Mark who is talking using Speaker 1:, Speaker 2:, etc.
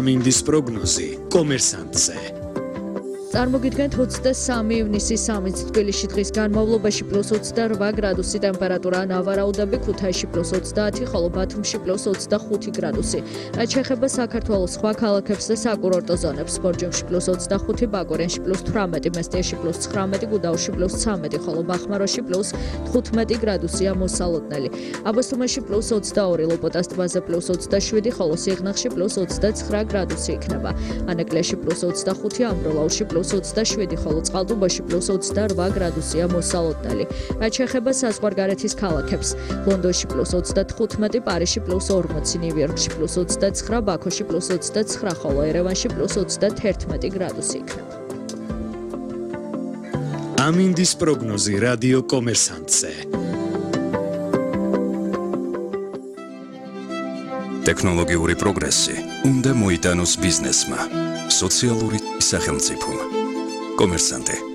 Speaker 1: ამინდის პროგნოზი კომერსანტზე.
Speaker 2: წარმოგიდგენთ 23 ივნისის 3-ს თბილისში დღის განმავლობაში +28 გრადუსი ტემპერატურა, ნავარაუდები ქუთაისში +30, ხოლო ბათუმში +25 გრადუსი. რაც შეეხება საქართველოს სხვა ქალაქებს და საკურორტო ზონებს, ბორჯომში +25, ბაკურიანში +18, მესტიაში +19, გუდაუთში +13, ხოლო ბახმაროში +15 გრადუსია მოსალოდნელი. აბასთუმანში +22, ლოპოტას ტბაზე +27, ხოლო სიღნაღში +29 გრადუსი იქნება. ანაკლიაში +25, ამბროლაურში +27, ხოლო წყალტუბოში +28 გრადუსია მოსალოდნელი. რაც შეეხება საზღვარგარეთის ქალაქებს, ლონდონში +35, პარიზში +40, ნიუ-იორკში +29, ბაქოში +29, ხოლო ერევანში +31 გრადუსი იქნება.
Speaker 1: ამინდის პროგნოზი რადიო კომერსანტზე.
Speaker 3: ტექნოლოგიური პროგრესი უნდა მოიტანოს ბიზნესმა, სოციალური სახელმწიფომ. კომერსანტე